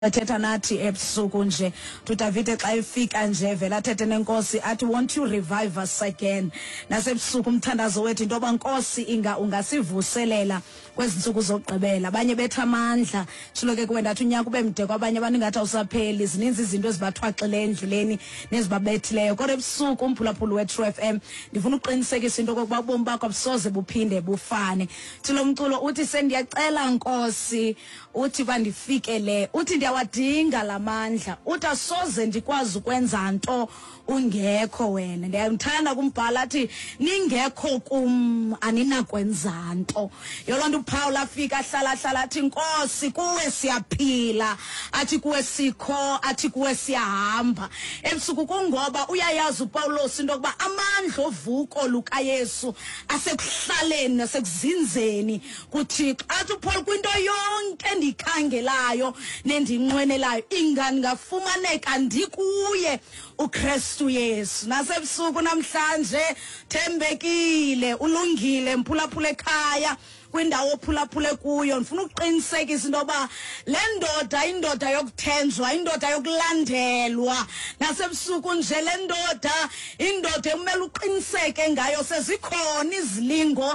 Athetha nathi ebusuku nje uDavide xa efika nje vela athethe nenkosi athi won't you revive us again nasebusuku umthandazo wethu into yoba nkosi ungasivuselela kwezi ntsuku zokugqibela abanye betha amandla shilo ke kuwe ndathi unyaka ube mde kwabanye abantu ingathi awusapheli zininzi izinto ezibathwaxile endleleni nezibabethileyo kodwa ebusuku umphulaphuli we-True FM ndifuna uqinisekisa into kokuba ubomi bakho abusoze buphinde bufane thilo mculo uthi sendiyacela nkosi uthi bandifikele uthi ndiyawadinga lamandla uthi asoze ndikwazi ukwenza nto ungekho wena ndiyamthanda kumbhala athi ningekho kum aninakwenza nto yolonto uPaul afika ahlala athi nkosi kuwe siyaphila athi kuwe sikho athi kuwe siyahamba ebusuku kungoba uyayazi uPaulos into yokuba amandla ovuko lukaYesu asekuhlaleni nasekuzinzeni kuThixo athi uPaul kwinto yonke ndikhangelayo nendinqwenelayo ingani ngafumaneka ndikuye uKristu Yesu nasebusuku namhlanje thembekile ulungile mphulaphula ekhaya kwindawo ophulaphule kuyo ndifuna ukuqinisekisa into yoba le ndoda indoda yokuthenjwa indoda yokulandelwa nasebusuku nje le ndoda indoda ekumele uqiniseke ngayo sezikhona izilingo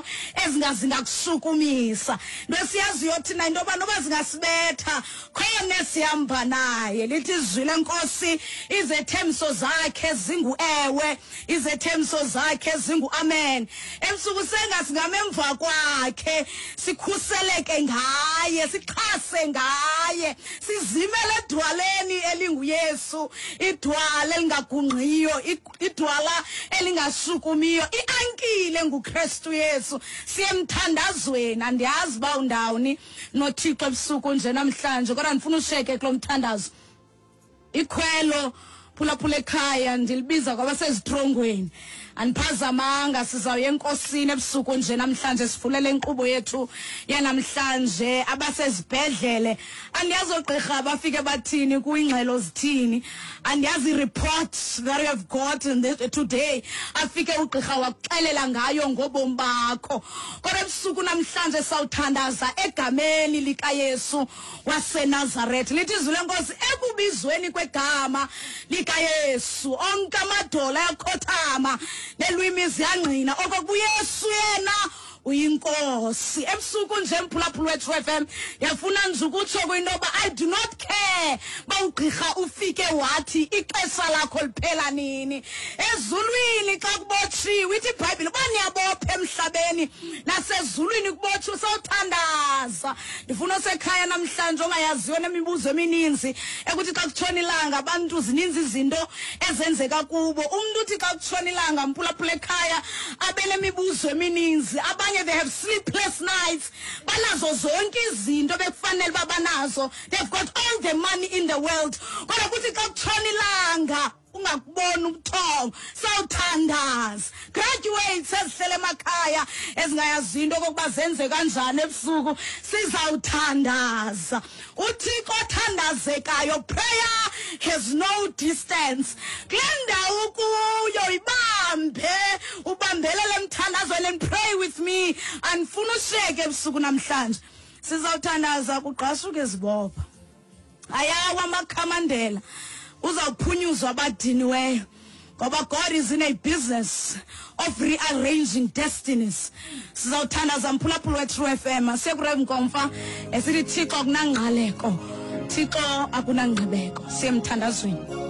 ezingakushukumisa into esiyaziyo thina into yoba noba zingasibetha khona esihamba naye lithi izwi lenkosi izethembiso zakhe zingu-ewe izethembiso zakhe zingu-amen ebusuku sengasingamemva kwakhe sikhuseleke ngaye sixhase ngaye sizimele edwaleni elinguYesu idwala elingagungqiyo idwala elingashukumiyo iankile nguKristu Yesu siyemthandazweni andiyazi ba undawuni noThixo ebusuku nje namhlanje kodwa ndifuna usheke kulo mthandazo ikhwelo phulaphula ekhaya ndilibiza kwabasezitrongweni andiphazamanga sizawuya enkosini ebusuku nje namhlanje sivulele inkqubo yethu yanamhlanje abasezibhedlele andiyazi oogqirha bafike bathini kuyingxelo zithini andiyazi report that you have got today afike ugqirha wakuxelela ngayo ngobomi bakho kodwa ebusuku namhlanje sawuthandaza egameni likaYesu waseNazaretha lithi izwi lenkosi ekubizweni kwegama likaYesu onke amadola yakhothama nelwimi ziyangqina okokuyesu yena uyinkosi ebusuku nje mphulaphula we-True FM yafuna nje ukutsho kwinto yoba I do not care ba ugqirha ufike wathi ixesha lakho liphela nini ezulwini xa kubotshiwe ithi iBhayibhile uba niyabopha emhlabeni nasezulwini kubotshiwe sawuthandaza ndifuna osekhaya namhlanje ongayaziyo nemibuzo emininzi ekuthi xa kutshona ilanga abantu zininzi izinto ezenzeka kubo umuntu uthi xa kutshona ilanga mphulaphula ekhaya abe nemibuzo emininzi abanye they have sleepless nights banazo zonke izinto bekufanele babanazo they've got all the money in the world kodwa kuthi xa kutshona ilanga ungakubona ubuthongo sawuthandaza graduates ezihlele emakhaya ezingayazi into okokuba zenze kanjani ebusuku sizawuthandaza uThixo othandazekayo prayer has no distance kule ndawo kuyo ibambe ubambelele emthandazweni and pray with me andifuna usheke ebusuku namhlanje sizawuthandaza kugqasuke izibopha ayawa amakhamandela uzawuphunyuzwa abadiniweyo ngoba God is in a business of rearranging destinies sizawuthandaza mphulaphula we-True FM asekureve nkomfa esithi Thixo akunangqaleko Thixo akunangqibeko siyemthandazweni